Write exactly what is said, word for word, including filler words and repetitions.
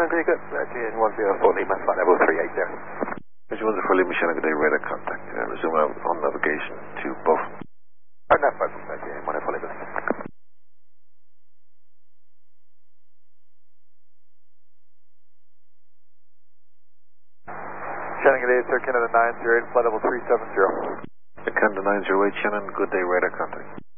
Very good. Uh, G N one zero four Lima, flight level three eight zero. G N one zero four Lima, Shannon, good day, radar contact. Uh, resume out on navigation to both. Oh, no problem, uh, G N one zero four Lima. Shannon, good day, sir, Canada nine zero eight, flight level three seven zero. Canada nine zero eight, Shannon, good day, radar contact.